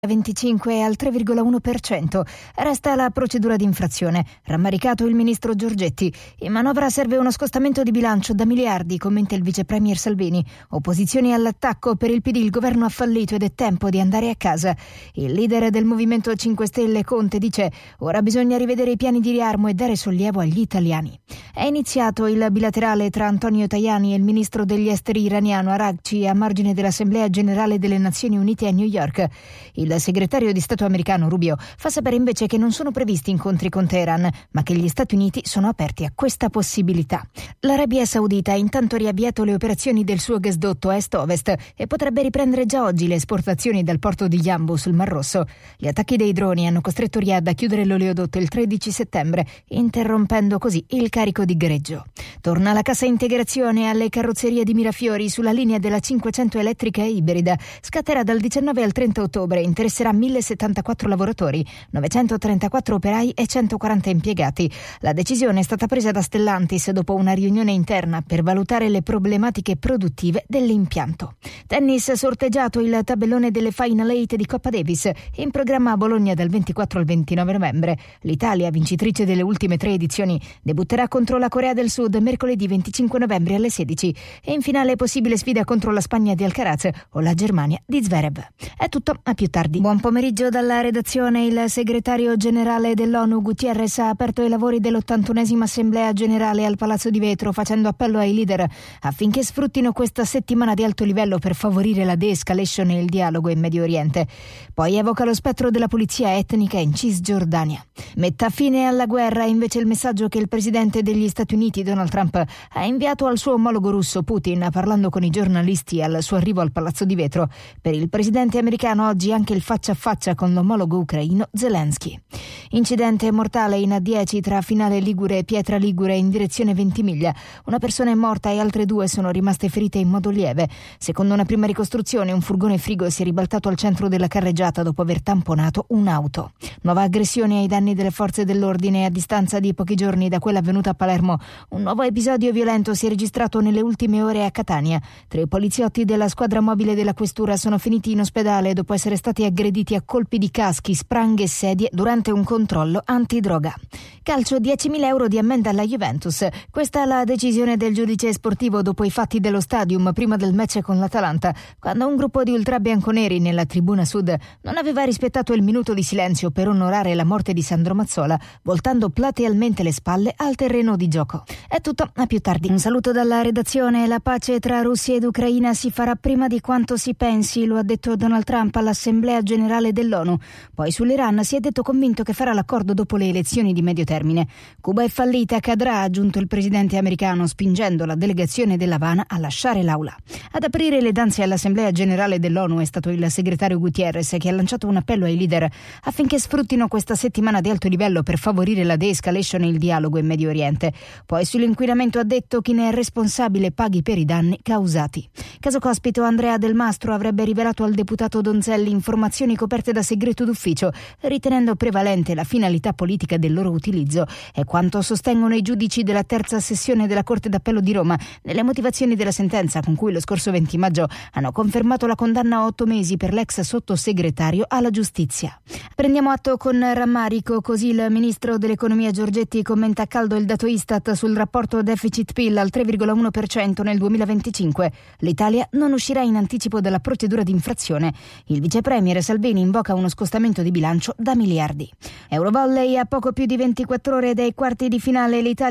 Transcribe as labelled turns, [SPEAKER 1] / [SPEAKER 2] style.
[SPEAKER 1] 25 al 3,1%. Resta la procedura di infrazione. Rammaricato il ministro Giorgetti. In manovra serve uno scostamento di bilancio da miliardi, commenta il vice premier Salvini. Opposizioni all'attacco, per il PD il governo ha fallito ed è tempo di andare a casa. Il leader del Movimento 5 Stelle, Conte, dice: ora bisogna rivedere i piani di riarmo e dare sollievo agli italiani. È iniziato il bilaterale tra Antonio Tajani e il ministro degli esteri iraniano Araghchi a margine dell'Assemblea Generale delle Nazioni Unite a New York. Il segretario di Stato americano Rubio fa sapere invece che non sono previsti incontri con Teheran, ma che gli Stati Uniti sono aperti a questa possibilità. L'Arabia Saudita ha intanto riavviato le operazioni del suo gasdotto est-ovest e potrebbe riprendere già oggi le esportazioni dal porto di Yanbu sul Mar Rosso. Gli attacchi dei droni hanno costretto Riyadh a chiudere l'oleodotto il 13 settembre, interrompendo così il carico di greggio. Torna la cassa integrazione alle carrozzerie di Mirafiori sulla linea della 500 elettrica e ibrida. Scatterà dal 19 al 30 ottobre, interesserà 1074 lavoratori, 934 operai e 140 impiegati. La decisione è stata presa da Stellantis dopo una riunione interna per valutare le problematiche produttive dell'impianto. Tennis: sorteggiato il tabellone delle Final 8 di Coppa Davis, in programma a Bologna dal 24 al 29 novembre. L'Italia, vincitrice delle ultime 3 edizioni, debutterà contro la Corea del Sud mercoledì 25 novembre alle 16 e in finale possibile sfida contro la Spagna di Alcaraz o la Germania di Zverev. È tutto, a più tardi. Buon pomeriggio dalla redazione. Il segretario generale dell'ONU Guterres ha aperto i lavori dell'81esima Assemblea Generale al Palazzo di Vetro, facendo appello ai leader affinché sfruttino questa settimana di alto livello per favorire la de-escalation e il dialogo in Medio Oriente. Poi evoca lo spettro della pulizia etnica in Cisgiordania. Metta fine alla guerra è invece il messaggio che il presidente degli Stati Uniti Donald Trump ha inviato al suo omologo russo Putin parlando con i giornalisti al suo arrivo al Palazzo di Vetro. Per il presidente americano oggi anche il faccia a faccia con l'omologo ucraino Zelensky. Incidente mortale in A10 tra Finale Ligure e Pietra Ligure in direzione Ventimiglia. Una persona è morta e altre 2 sono rimaste ferite in modo lieve. Secondo una prima ricostruzione, un furgone frigo si è ribaltato al centro della carreggiata dopo aver tamponato un'auto. Nuova aggressione ai danni delle forze dell'ordine. A distanza di pochi giorni da quella avvenuta a Palermo, un nuovo episodio violento si è registrato nelle ultime ore a Catania. 3 poliziotti della squadra mobile della questura sono finiti in ospedale dopo essere stati aggrediti a colpi di caschi, spranghe e sedie durante un controllo antidroga. Calcio: 10.000 euro di ammenda alla Juventus. Questa è la decisione del giudice sportivo dopo i fatti dello Stadium prima del match con l'Atalanta, quando un gruppo di ultra bianconeri nella tribuna sud non aveva rispettato il minuto di silenzio per onorare la morte di Sandro Mazzola, voltando platealmente le spalle al terreno di gioco. È tutto, a più tardi. Un saluto dalla redazione. La pace tra Russia ed Ucraina si farà prima di quanto si pensi, lo ha detto Donald Trump all'Assemblea Generale dell'ONU. Poi sull'Iran si è detto convinto che farà l'accordo dopo le elezioni di medio termine. Cuba è fallita, cadrà, ha aggiunto il presidente americano, spingendo la delegazione dell'Havana a lasciare l'aula. Ad aprire le danze all'Assemblea Generale dell'ONU è stato il segretario Guterres, che ha lanciato un appello ai leader affinché sfruttino questa settimana di alto livello per favorire la de-escalation e il dialogo in Medio Oriente. Poi sull'inquinamento ha detto: chi ne è responsabile paghi per i danni causati. Caso Cospito: Andrea Del Mastro avrebbe rivelato al deputato Donzelli informazioni coperte da segreto d'ufficio, ritenendo prevalente la finalità politica del loro utilizzo. È quanto sostengono i giudici della terza sessione della Corte d'Appello di Roma nelle motivazioni della sentenza con cui lo scorso 20 maggio hanno confermato la condanna a 8 mesi per l'ex sottosegretario alla giustizia. Prendiamo atto con rammarico, così il ministro dell'economia Giorgetti commenta a caldo il dato Istat sul rapporto deficit-PIL al 3,1% nel 2025. L'Italia non uscirà in anticipo dalla procedura di infrazione. Il vice premier Salvini invoca uno scostamento di bilancio da miliardi. Eurovolley: a poco più di 24 ore dai quarti di finale, l'Italia